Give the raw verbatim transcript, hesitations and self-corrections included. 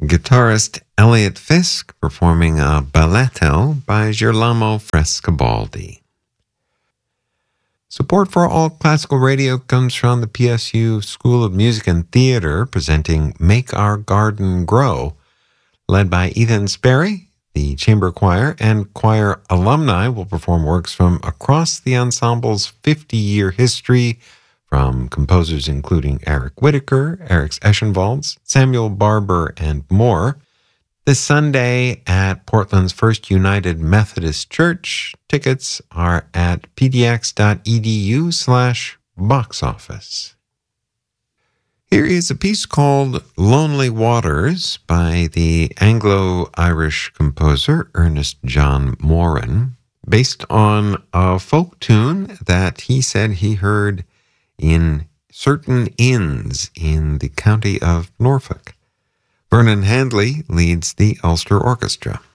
Guitarist Elliot Fisk performing a balletto by Girolamo Frescobaldi. Support for All Classical Radio comes from the P S U School of Music and Theater, presenting Make Our Garden Grow, led by Ethan Sperry. The chamber choir and choir alumni will perform works from across the ensemble's fifty-year history, from composers including Eric Whitacre, Eric Eschenwalds, Samuel Barber, and more. This Sunday at Portland's First United Methodist Church. Tickets are at pdx.edu slash box office. Here is a piece called Lonely Waters by the Anglo-Irish composer Ernest John Moran, based on a folk tune that he said he heard in certain inns in the county of Norfolk. Vernon Handley leads the Ulster Orchestra.